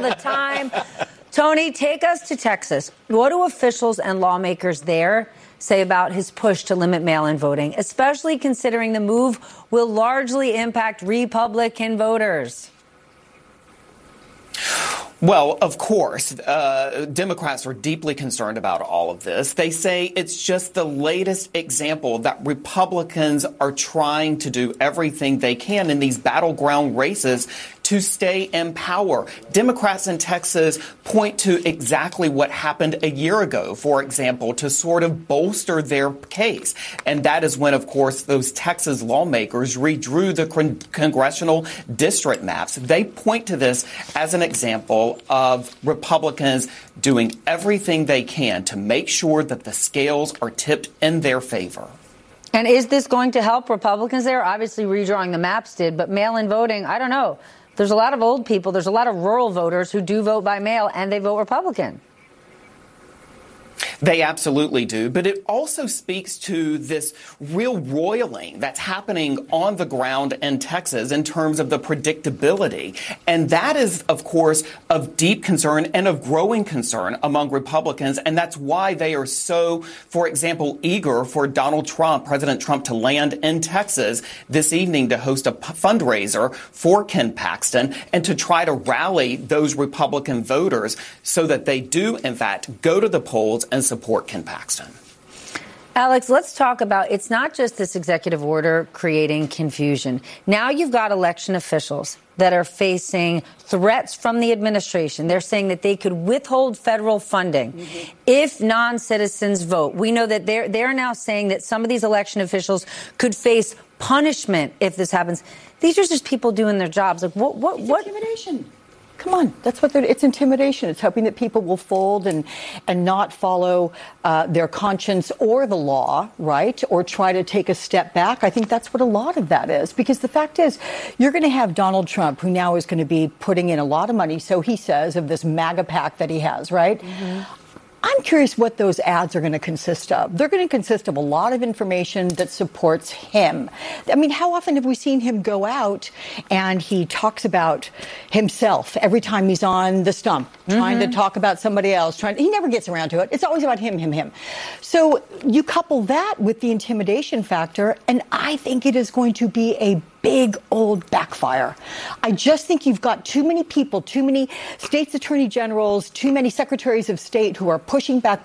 the time. Tony, take us to Texas. What do officials and lawmakers there say about his push to limit mail-in voting, especially considering the move will largely impact Republican voters? Well, of course, Democrats are deeply concerned about all of this. They say it's just the latest example that Republicans are trying to do everything they can in these battleground races to stay in power. Democrats in Texas point to exactly what happened a year ago, for example, to sort of bolster their case. And that is when, of course, those Texas lawmakers redrew the congressional district maps. They point to this as an example of Republicans doing everything they can to make sure that the scales are tipped in their favor. And is this going to help Republicans there? Obviously, redrawing the maps did, but mail-in voting, I don't know. There's a lot of old people, there's a lot of rural voters who do vote by mail, and they vote Republican. They absolutely do. But it also speaks to this real roiling that's happening on the ground in Texas in terms of the predictability. And that is, of course, of deep concern and of growing concern among Republicans. And that's why they are so, for example, eager for President Trump, to land in Texas this evening to host a fundraiser for Ken Paxton and to try to rally those Republican voters so that they do, in fact, go to the polls and support Ken Paxton. Alex, let's talk about, it's not just this executive order creating confusion. Now you've got election officials that are facing threats from the administration. They're saying that they could withhold federal funding if non-citizens vote. We know that they're now saying that some of these election officials could face punishment if this happens. These are just people doing their jobs. Like what? Intimidation. Come on, that's what it's intimidation. It's hoping that people will fold and not follow their conscience or the law, right? Or try to take a step back. I think that's what a lot of that is. Because the fact is, you're going to have Donald Trump, who now is going to be putting in a lot of money, so he says, of this MAGA PAC that he has, right? I'm curious what those ads are going to consist of. They're going to consist of a lot of information that supports him. I mean, how often have we seen him go out and he talks about himself every time he's on the stump, trying to talk about somebody else, he never gets around to it. It's always about him. So you couple that with the intimidation factor, and I think it is going to be a big old backfire. I just think you've got too many people, too many states attorney generals, too many secretaries of state who are pushing back.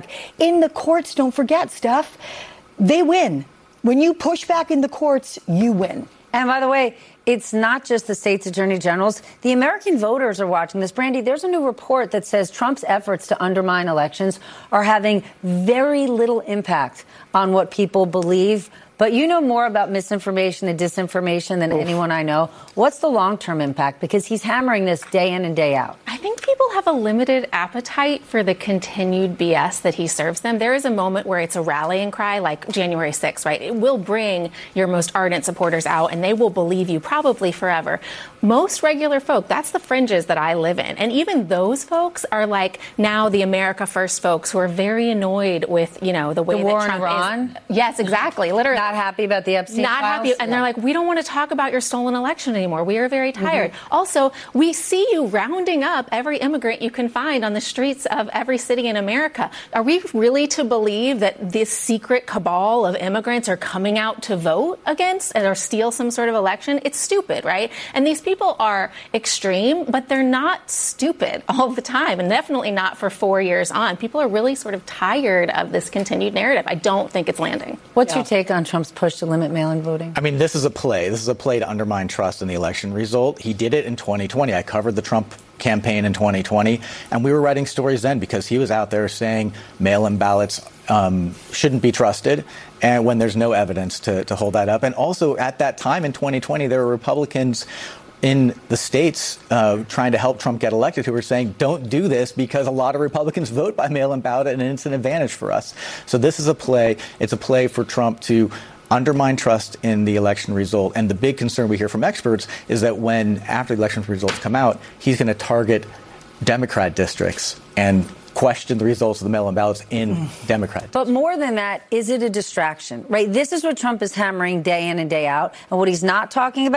In the courts, don't forget, Steph, they win. When you push back in the courts, you win. And by the way, it's not just the state's attorney generals. The American voters are watching this. Brandy, there's a new report that says Trump's efforts to undermine elections are having very little impact on what people believe. But you know more about misinformation and disinformation than anyone I know. What's the long-term impact? Because he's hammering this day in and day out. I think people have a limited appetite for the continued BS that he serves them. There is a moment where it's a rallying cry, like January 6th, right? It will bring your most ardent supporters out, and they will believe you probably forever. Most regular folk, that's the fringes that I live in. And even those folks are like now the America First folks who are very annoyed with, the way the war that Trump in Iran? is. Yes, exactly. Literally. Not happy about the Epstein Not files? happy. And they're like, we don't want to talk about your stolen election anymore. We are very tired. Also, we see you rounding up every immigrant you can find on the streets of every city in America. Are we really to believe that this secret cabal of immigrants are coming out to vote against or steal some sort of election? It's stupid, right? And these people are extreme, but they're not stupid all the time, and definitely not for 4 years on. People are really sort of tired of this continued narrative. I don't think it's landing. What's your take on Trump's push to limit mail-in voting? I mean, this is a play. This is a play to undermine trust in the election result. He did it in 2020. I covered the Trump campaign in 2020, and we were writing stories then because he was out there saying mail-in ballots shouldn't be trusted, and when there's no evidence to hold that up. And also at that time in 2020, there were Republicans in the states trying to help Trump get elected who were saying, don't do this because a lot of Republicans vote by mail-in ballot and it's an advantage for us. So this is a play. It's a play for Trump to undermine trust in the election result. And the big concern we hear from experts is that after the election results come out, he's going to target Democrat districts and question the results of the mail-in ballots in Democrat districts. But more than that, is it a distraction, right? This is what Trump is hammering day in and day out. And what he's not talking about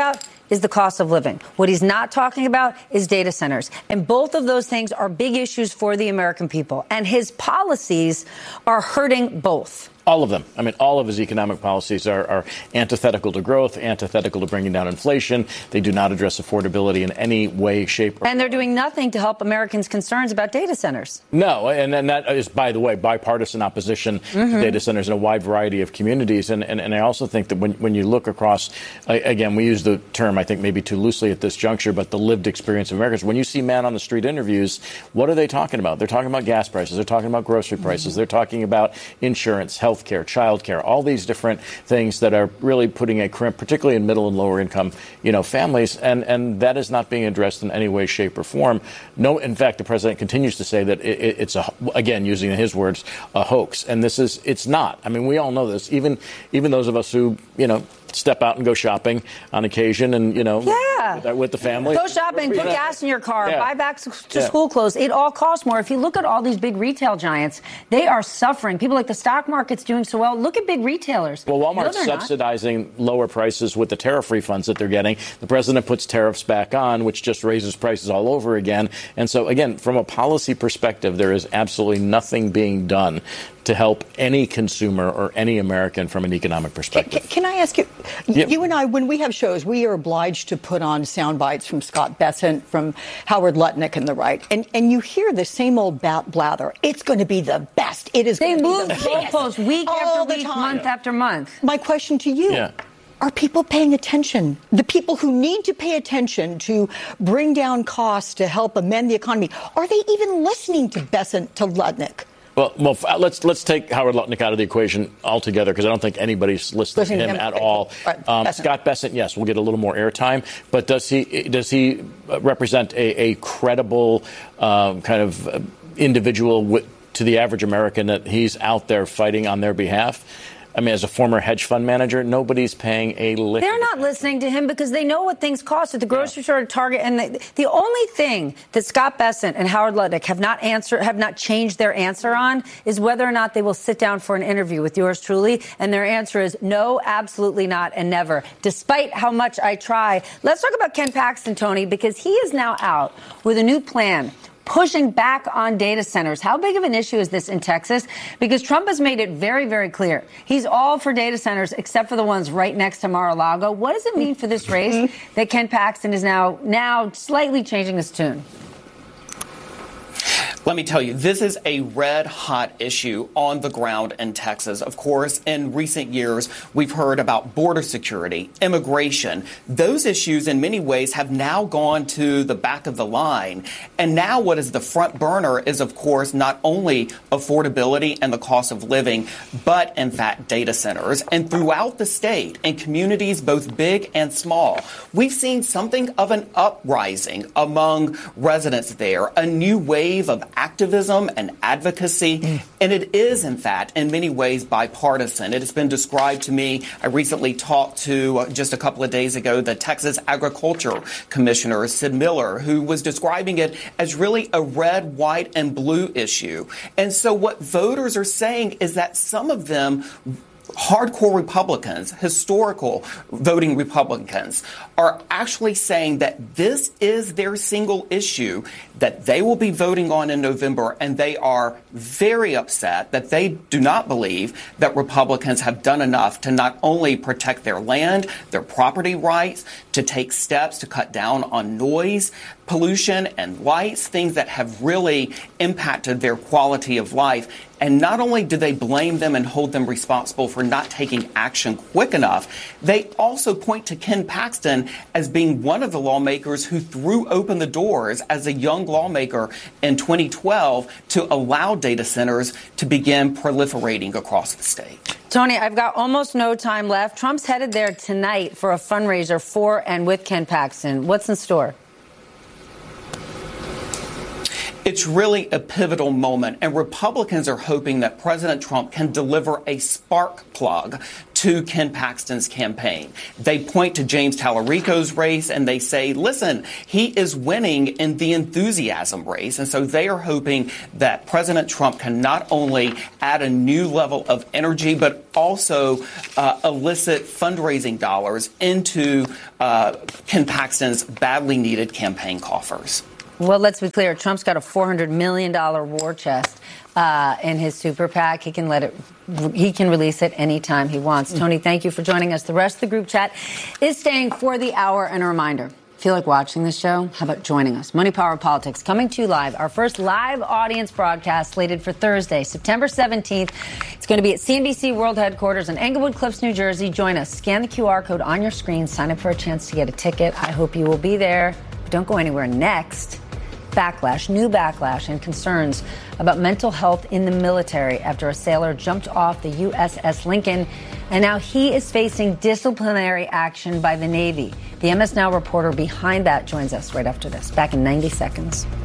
is the cost of living. What he's not talking about is data centers. And both of those things are big issues for the American people. And his policies are hurting both. All of them. I mean, all of his economic policies are antithetical to growth, antithetical to bringing down inflation. They do not address affordability in any way, shape, or form. And they're doing nothing to help Americans' concerns about data centers. No, and that is, by the way, bipartisan opposition to data centers in a wide variety of communities. And I also think that when you look across, again, we use the term, I think, maybe too loosely at this juncture, but the lived experience of Americans. When you see man-on-the-street interviews, what are they talking about? They're talking about gas prices. They're talking about grocery prices. They're talking about insurance, health care, child care, all these different things that are really putting a crimp, particularly in middle and lower income, families. And that is not being addressed in any way, shape, or form. No, in fact, the president continues to say that it's again, using his words, a hoax. And it's not. I mean, we all know this. Even those of us who, step out and go shopping on occasion and, with the family. Go shopping, put gas in your car, buy back to Yeah. school clothes. It all costs more. If you look at all these big retail giants, they are suffering. People like the stock market's doing so well. Look at big retailers. Well, Walmart's No, they're not. subsidizing lower prices with the tariff refunds that they're getting. The president puts tariffs back on, which just raises prices all over again. And so, again, from a policy perspective, there is absolutely nothing being done to help any consumer or any American from an economic perspective. Can I ask you, Yep. you and I, when we have shows, we are obliged to put on sound bites from Scott Bessent, from Howard Lutnick and the right. And you hear the same old blather. It's going to be the best. It is They going to move be the goalposts week all after the week, time. month after month. My question to you. Yeah. Are people paying attention? The people who need to pay attention to bring down costs to help amend the economy, are they even listening to Bessent, to Lutnick? Well, let's take Howard Lutnick out of the equation altogether, because I don't think anybody's listening to him at all. Bessent. Scott Bessent, yes, will get a little more airtime, but does he represent a credible kind of individual to the average American that he's out there fighting on their behalf? I mean, as a former hedge fund manager, nobody's paying a lick. They're not listening to him because they know what things cost at the grocery store, at Target. And the only thing that Scott Bessent and Howard Lutnick have not changed their answer on is whether or not they will sit down for an interview with yours truly. And their answer is no, absolutely not, and never, despite how much I try. Let's talk about Ken Paxton, Tony, because he is now out with a new plan pushing back on data centers. How big of an issue is this in Texas? Because Trump has made it very, very clear. He's all for data centers except for the ones right next to Mar-a-Lago. What does it mean for this race that Ken Paxton is now slightly changing his tune? Let me tell you, this is a red-hot issue on the ground in Texas. Of course, in recent years, we've heard about border security, immigration. Those issues, in many ways, have now gone to the back of the line. And now what is the front burner is, of course, not only affordability and the cost of living, but, in fact, data centers. And throughout the state, in communities both big and small, we've seen something of an uprising among residents there, a new wave of activism and advocacy, and it is, in fact, in many ways bipartisan. It has been described to me. I recently talked to, just a couple of days ago, the Texas Agriculture Commissioner, Sid Miller, who was describing it as really a red, white, and blue issue. And so what voters are saying is that some of them, hardcore Republicans, historical voting Republicans, are actually saying that this is their single issue that they will be voting on in November, and they are very upset that they do not believe that Republicans have done enough to not only protect their land, their property rights, to take steps to cut down on noise, pollution, and lights, things that have really impacted their quality of life. And not only do they blame them and hold them responsible for not taking action quick enough, they also point to Ken Paxton as being one of the lawmakers who threw open the doors as a young lawmaker in 2012 to allow data centers to begin proliferating across the state. Tony, I've got almost no time left. Trump's headed there tonight for a fundraiser for and with Ken Paxton. What's in store? It's really a pivotal moment, and Republicans are hoping that President Trump can deliver a spark plug to Ken Paxton's campaign. They point to James Tallarico's race and they say, listen, he is winning in the enthusiasm race. And so they are hoping that President Trump can not only add a new level of energy, but also elicit fundraising dollars into Ken Paxton's badly needed campaign coffers. Well, let's be clear. Trump's got a $400 million war chest in his super PAC. He can release it anytime he wants. Tony, thank you for joining us. The rest of the group chat is staying for the hour. And a reminder, if you like watching this show, how about joining us? Money, Power, Politics coming to you live. Our first live audience broadcast slated for Thursday, September 17th. It's going to be at CNBC World Headquarters in Englewood Cliffs, New Jersey. Join us. Scan the QR code on your screen. Sign up for a chance to get a ticket. I hope you will be there. But don't go anywhere. Next, new backlash and concerns about mental health in the military after a sailor jumped off the USS Lincoln, and now he is facing disciplinary action by the Navy. The MS Now reporter behind that joins us right after this. Back in 90 seconds.